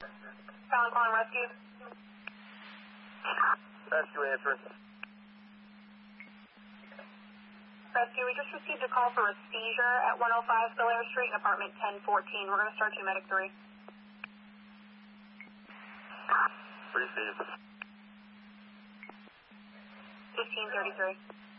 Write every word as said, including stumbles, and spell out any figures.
Calling, calling rescue. Rescue answering. Rescue, we just received a call for a seizure at one oh five Belair Street in apartment ten fourteen. We're going to start you medic three. Received. fifteen thirty-three.